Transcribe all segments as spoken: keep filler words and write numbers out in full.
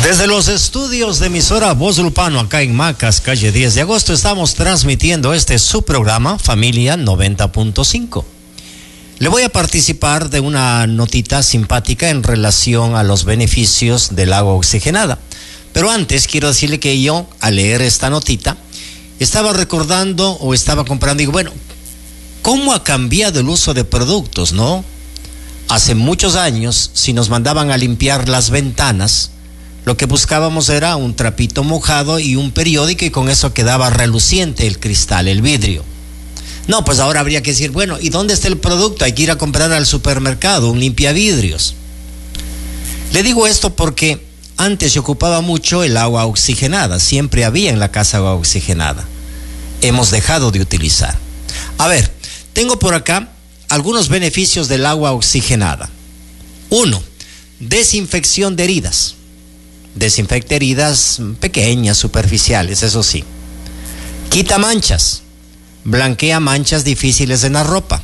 Desde los estudios de emisora Voz Lupano, acá en Macas, calle diez de agosto, estamos transmitiendo este su programa Familia noventa punto cinco. Le voy a participar de una notita simpática en relación a los beneficios del agua oxigenada. Pero antes quiero decirle que yo, al leer esta notita, estaba recordando o estaba comprando, digo, bueno, ¿cómo ha cambiado el uso de productos, no? Hace muchos años, si nos mandaban a limpiar las ventanas, lo que buscábamos era un trapito mojado y un periódico, y con eso quedaba reluciente el cristal, el vidrio. No, pues ahora habría que decir, bueno, ¿y dónde está el producto? Hay que ir a comprar al supermercado un limpiavidrios. Le digo esto porque antes se ocupaba mucho el agua oxigenada, siempre había en la casa agua oxigenada. Hemos dejado de utilizar. A ver, tengo por acá algunos beneficios del agua oxigenada. Uno, desinfección de heridas. Desinfecta heridas pequeñas, superficiales, eso sí. Quita manchas. Blanquea manchas difíciles en la ropa.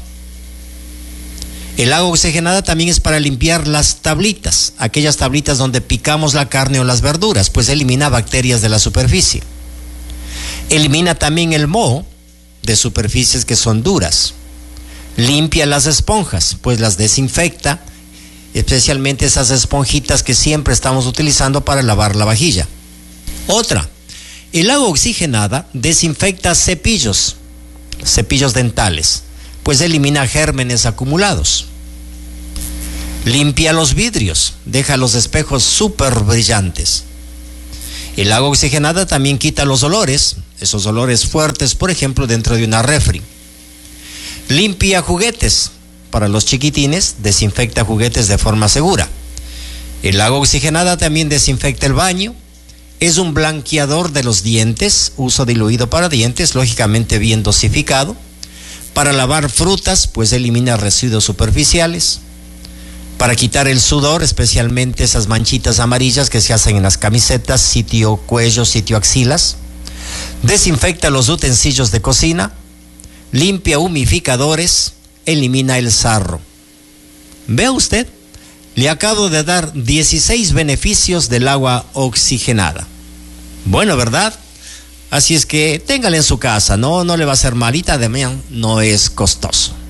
El agua oxigenada también es para limpiar las tablitas, aquellas tablitas donde picamos la carne o las verduras, pues elimina bacterias de la superficie. Elimina también el moho de superficies que son duras. Limpia las esponjas, pues las desinfecta, especialmente esas esponjitas que siempre estamos utilizando para lavar la vajilla. Otra, el agua oxigenada desinfecta cepillos, cepillos dentales, pues elimina gérmenes acumulados. Limpia los vidrios, deja los espejos súper brillantes. El agua oxigenada también quita los olores, esos olores fuertes, por ejemplo, dentro de una refri. Limpia juguetes. Para los chiquitines, desinfecta juguetes de forma segura. El agua oxigenada también desinfecta el baño. Es un blanqueador de los dientes, uso diluido para dientes, lógicamente bien dosificado. Para lavar frutas, pues elimina residuos superficiales. Para quitar el sudor, especialmente esas manchitas amarillas que se hacen en las camisetas, sitio cuello, sitio axilas. Desinfecta los utensilios de cocina. Limpia humidificadores. Elimina el sarro. Vea usted, le acabo de dar dieciséis beneficios del agua oxigenada. Bueno, ¿verdad? Así es que téngala en su casa, no, no le va a hacer malita, de mañana no es costoso.